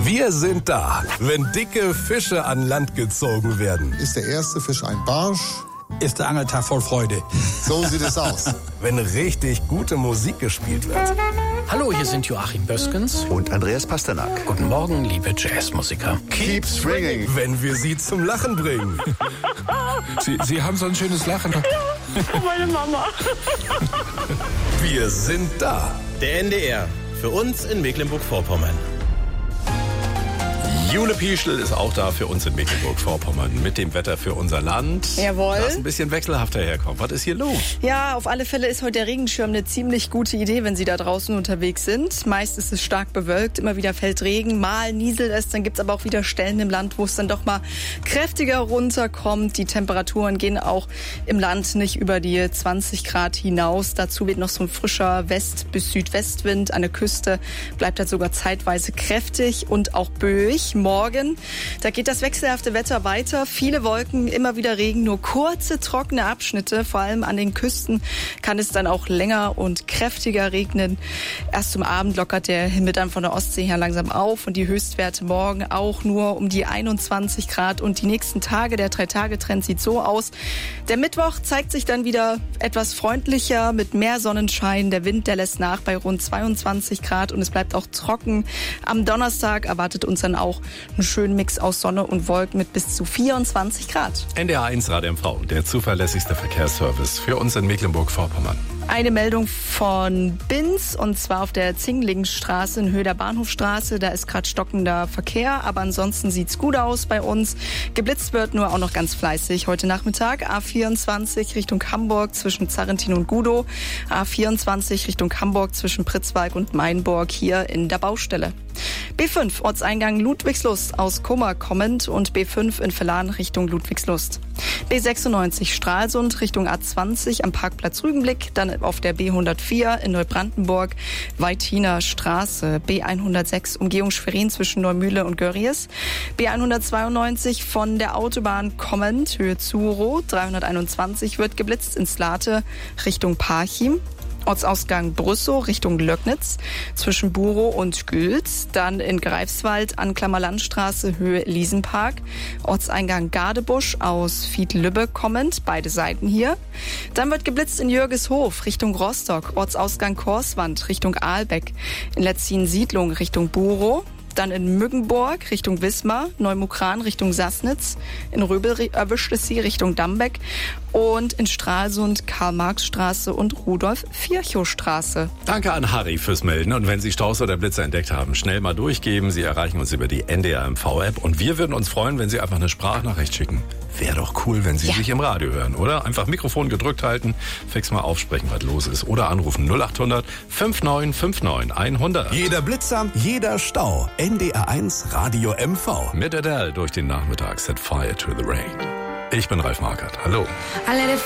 Wir sind da, wenn dicke Fische an Land gezogen werden. Ist der erste Fisch ein Barsch? Ist der Angeltag voll Freude. So sieht es aus. Wenn richtig gute Musik gespielt wird. Hallo, hier sind Joachim Böskens und Andreas Pasternak. Guten Morgen, liebe Jazzmusiker. Keep swinging. Wenn wir sie zum Lachen bringen. Sie haben so ein schönes Lachen. Oh, meine Mama. Wir sind da. Der NDR. Für uns in Mecklenburg-Vorpommern. Jule Pieschl ist auch da für uns in Mecklenburg-Vorpommern mit dem Wetter für unser Land. Jawohl. Das ein bisschen wechselhafter herkommt. Was ist hier los? Ja, auf alle Fälle ist heute der Regenschirm eine ziemlich gute Idee, wenn Sie da draußen unterwegs sind. Meist ist es stark bewölkt, immer wieder fällt Regen, mal nieselt es, dann gibt's aber auch wieder Stellen im Land, wo es dann doch mal kräftiger runterkommt. Die Temperaturen gehen auch im Land nicht über die 20 Grad hinaus. Dazu wird noch so ein frischer West- bis Südwestwind. An der Küste bleibt das sogar zeitweise kräftig und auch böig. Morgen, da geht das wechselhafte Wetter weiter. Viele Wolken, immer wieder Regen, nur kurze, trockene Abschnitte. Vor allem an den Küsten kann es dann auch länger und kräftiger regnen. Erst zum Abend lockert der Himmel dann von der Ostsee her langsam auf und die Höchstwerte morgen auch nur um die 21 Grad. Und die nächsten Tage, der 3-Tage-Trend sieht so aus. Der Mittwoch zeigt sich dann wieder etwas freundlicher mit mehr Sonnenschein. Der Wind, der lässt nach bei rund 22 Grad und es bleibt auch trocken. Am Donnerstag erwartet uns dann auch einen schönen Mix aus Sonne und Wolken mit bis zu 24 Grad. NDR 1 Radio MV, der zuverlässigste Verkehrsservice für uns in Mecklenburg-Vorpommern. Eine Meldung von Binz und zwar auf der Zinglingstraße in Höhe der Bahnhofstraße. Da ist gerade stockender Verkehr, aber ansonsten sieht's gut aus bei uns. Geblitzt wird nur auch noch ganz fleißig. Heute Nachmittag A24 Richtung Hamburg zwischen Zarrentin und Gudow. A24 Richtung Hamburg zwischen Pritzwalk und Mainburg hier in der Baustelle. B5 Ortseingang Ludwigslust aus Kummer kommend und B5 in Verlan Richtung Ludwigslust. B96 Stralsund Richtung A20 am Parkplatz Rügenblick, dann auf der B104 in Neubrandenburg Weitiner Straße, B106 Umgehung Schwerin zwischen Neumühle und Görries, B192 von der Autobahn kommend Höhe Zuro, 321 wird geblitzt ins Late Richtung Parchim. Ortsausgang Brüssow Richtung Löcknitz zwischen Burow und Gülz, dann in Greifswald an Klammerlandstraße Höhe Liesenpark, Ortseingang Gardebusch aus Fiedlübbe kommend, beide Seiten hier. Dann wird geblitzt in Jürgeshof Richtung Rostock, Ortsausgang Korswand Richtung Aalbeck, in Letzin-Siedlung Richtung Burow. Dann in Müggenburg Richtung Wismar, Neumukran Richtung Sassnitz, in Röbel erwischt es sie Richtung Dambeck und in Stralsund Karl-Marx-Straße und Rudolf-Virchow-Straße. Danke an Harry fürs Melden und wenn Sie Staus oder Blitzer entdeckt haben, schnell mal durchgeben. Sie erreichen uns über die NDR MV-App und wir würden uns freuen, wenn Sie einfach eine Sprachnachricht schicken. Wäre doch cool, wenn Sie sich im Radio hören, oder? Einfach Mikrofon gedrückt halten, fix mal aufsprechen, was los ist. Oder anrufen 0800 5959 100. Jeder Blitzer, jeder Stau. NDR 1 Radio MV. Mit Adele durch den Nachmittag, Set Fire to the Rain. Ich bin Ralf Markert. Hallo.